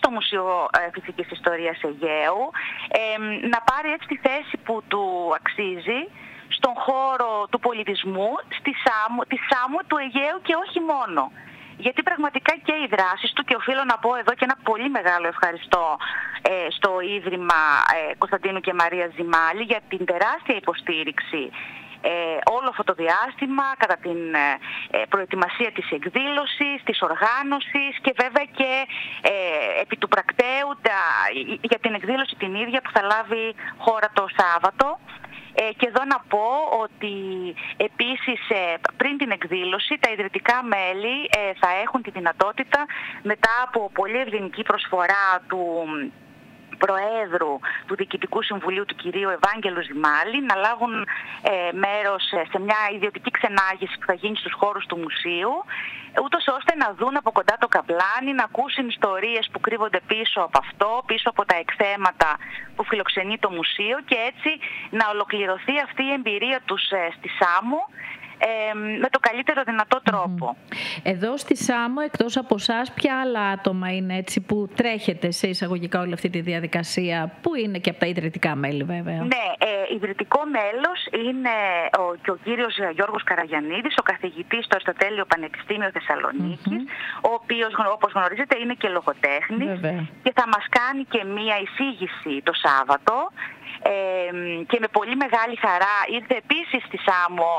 στο Μουσείο Φυσικής Ιστορίας Αιγαίου, να πάρει έτσι τη θέση που του αξίζει στον χώρο του πολιτισμού, τη Σάμου, του Αιγαίου και όχι μόνο. Γιατί πραγματικά και οι δράσεις του, και οφείλω να πω εδώ και ένα πολύ μεγάλο ευχαριστώ στο Ίδρυμα Κωνσταντίνου και Μαρίας Ζημάλη για την τεράστια υποστήριξη όλο αυτό το διάστημα, κατά την προετοιμασία της εκδήλωσης, της οργάνωσης και βέβαια και επί του πρακτέου για την εκδήλωση την ίδια που θα λάβει χώρα το Σάββατο. Και εδώ να πω ότι επίσης πριν την εκδήλωση τα ιδρυτικά μέλη θα έχουν τη δυνατότητα, μετά από πολύ ευγενική προσφορά του Προέδρου του Διοικητικού Συμβουλίου του κυρίου Ευάγγελου Ζημάλη, να λάβουν μέρος σε μια ιδιωτική ξενάγηση που θα γίνει στους χώρους του μουσείου, ούτως ώστε να δουν από κοντά το καπλάνι, να ακούσουν ιστορίες που κρύβονται πίσω από αυτό, πίσω από τα εκθέματα που φιλοξενεί το μουσείο, και έτσι να ολοκληρωθεί αυτή η εμπειρία τους στη Σάμο με το καλύτερο δυνατό τρόπο. Εδώ στη Σάμο, εκτός από εσάς, ποια άλλα άτομα είναι έτσι που τρέχετε σε εισαγωγικά όλη αυτή τη διαδικασία, που είναι και από τα ιδρυτικά μέλη βέβαια? Ναι, ιδρυτικό μέλος είναι και ο κύριος Γιώργος Καραγιαννίδης, ο καθηγητής στο Αριστοτέλειο Πανεπιστήμιο Θεσσαλονίκης, ο οποίος, όπως γνωρίζετε, είναι και λογοτέχνης και θα μας κάνει και μία εισήγηση το Σάββατο. Και με πολύ μεγάλη χαρά ήρθε επίσης στη Σάμο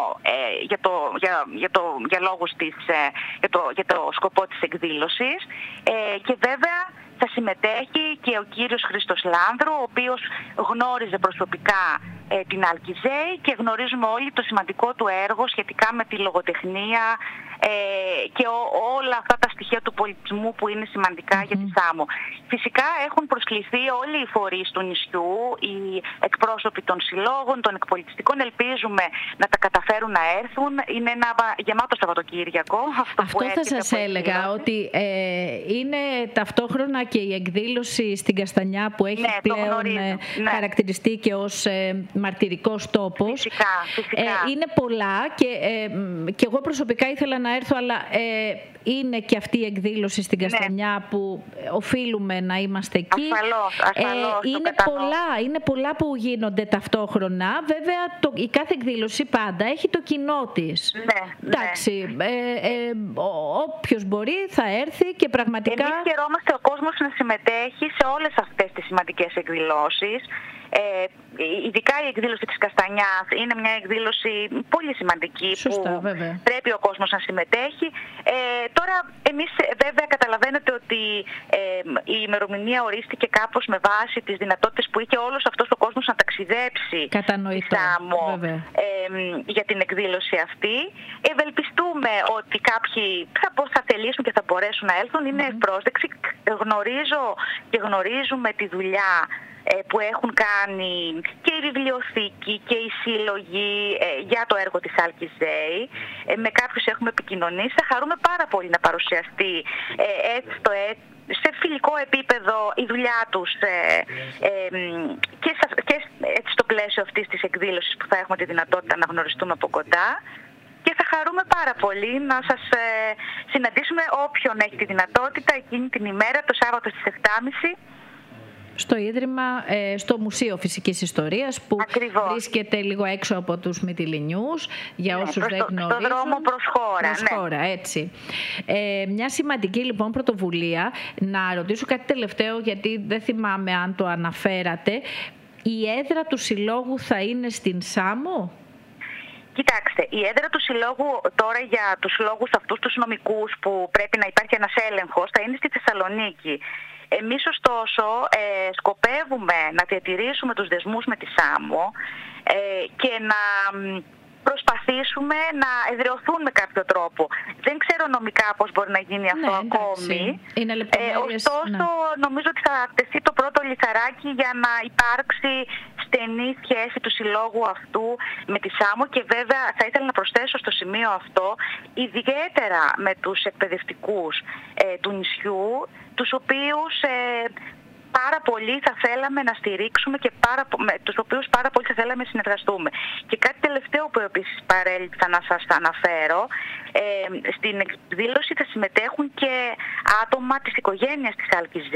για το σκοπό της εκδήλωσης, και βέβαια θα συμμετέχει και ο κύριος Χρήστος Λάνδρου, ο οποίος γνώριζε προσωπικά την Αλκιζέη και γνωρίζουμε όλοι το σημαντικό του έργο σχετικά με τη λογοτεχνία και όλα αυτά τα στοιχεία του πολιτισμού που είναι σημαντικά για τη Σάμο. Φυσικά έχουν προσκληθεί όλοι οι φορείς του νησιού, οι εκπρόσωποι των συλλόγων, των εκπολιτιστικών. Ελπίζουμε να τα καταφέρουν να έρθουν. Είναι ένα γεμάτο Σαββατοκύριακο. Αυτό θα σας έλεγα, ότι είναι ταυτόχρονα και η εκδήλωση στην Καστανιά που έχει πλέον χαρακτηριστεί και ως μαρτυρικός τόπος. Φυσικά. Είναι πολλά και εγώ προσωπικά ήθελα να έρθω, αλλά είναι και αυτή η εκδήλωση στην Καστανιά που οφείλουμε να είμαστε εκεί. Ασφαλώς, είναι πολλά που γίνονται ταυτόχρονα. Βέβαια η κάθε εκδήλωση πάντα έχει το κοινό της. Εντάξει, όποιος μπορεί θα έρθει και πραγματικά... Εμείς χαιρόμαστε ο κόσμος να συμμετέχει σε όλες αυτές τις σημαντικές εκδηλώσεις. Ειδικά η εκδήλωση της Καστανιάς είναι μια εκδήλωση πολύ σημαντική. Σωστά, που βέβαια. Πρέπει ο κόσμος να συμμετέχει. Τώρα εμείς βέβαια καταλαβαίνετε ότι η ημερομηνία ορίστηκε κάπως με βάση τις δυνατότητες που είχε όλος αυτός ο κόσμος να ταξιδέψει στη Σάμο για την εκδήλωση αυτή. Ευελπιστούμε ότι κάποιοι θα θελήσουν και θα μπορέσουν να έλθουν. Είναι ευπρόσδεκτοι. Γνωρίζω και γνωρίζουμε τη δουλειά που έχουν κάνει και η βιβλιοθήκη και οι σύλλογοι για το έργο της Αλκιζέη. Με κάποιους έχουμε επικοινωνήσει. Θα χαρούμε πάρα πολύ να παρουσιαστεί σε φιλικό επίπεδο η δουλειά τους και στο πλαίσιο αυτής της εκδήλωσης που θα έχουμε τη δυνατότητα να γνωριστούμε από κοντά. Και θα χαρούμε πάρα πολύ να σας συναντήσουμε όποιον έχει τη δυνατότητα εκείνη την ημέρα, το Σάββατο στις 7.30. Στο Ίδρυμα, στο Μουσείο Φυσικής Ιστορίας που βρίσκεται λίγο έξω από τους Μυτιληνιούς, για όσους δεν γνωρίζουν. Στο δρόμο προς χώρα. Έτσι. Μια σημαντική λοιπόν πρωτοβουλία. Να ρωτήσω κάτι τελευταίο, γιατί δεν θυμάμαι αν το αναφέρατε. Η έδρα του Συλλόγου θα είναι στην Σάμο? Κοιτάξτε, η έδρα του Συλλόγου τώρα για τους λόγους αυτούς τους νομικούς που πρέπει να υπάρχει ένας έλεγχος θα είναι στη Θεσσαλονίκη. Εμείς ωστόσο σκοπεύουμε να διατηρήσουμε τους δεσμούς με τη Σάμο και να προσπαθήσουμε να εδραιωθούν με κάποιο τρόπο. Δεν ξέρω νομικά πώς μπορεί να γίνει αυτό ακόμη. Ωστόσο, νομίζω ότι θα τεθεί το πρώτο λιθαράκι για να υπάρξει στενή σχέση του συλλόγου αυτού με τη Σάμο, και βέβαια θα ήθελα να προσθέσω στο σημείο αυτό ιδιαίτερα με τους εκπαιδευτικούς του νησιού, τους οποίους πάρα πολύ θα θέλαμε να στηρίξουμε και με τους οποίους πάρα πολύ θα θέλαμε να συνεργαστούμε. Και κάτι τελευταίο που επίσης παρέλειψα να σας αναφέρω, στην εκδήλωση θα συμμετέχουν και άτομα της οικογένειας της Αλκιζέη,